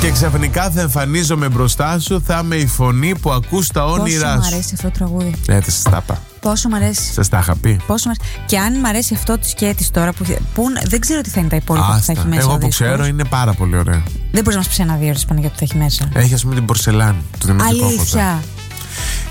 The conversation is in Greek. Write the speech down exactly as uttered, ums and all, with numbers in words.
Και ξαφνικά θα εμφανίζομαι μπροστά σου, θα είμαι η φωνή που ακούς τα όνειρά σου. Πόσο μ' αρέσει αυτό το τραγούδι. Ναι, σας τα είπα. Πόσο μ' αρέσει. Σας τα είχα πει. Πόσο μ' αρέσει. Και αν μ' αρέσει αυτό τη σκέτης τώρα, που, που δεν ξέρω τι θα είναι τα υπόλοιπα. Άστα. Που θα έχει μέσα. Εγώ που ξέρω είναι πάρα πολύ ωραία. Δεν μπορείς να μας πεις ένα δύο ώρες πάνω για το θα έχει μέσα. Έχει, ας πούμε, την πορσελάνη. Το δημοτικό. Αλήθεια.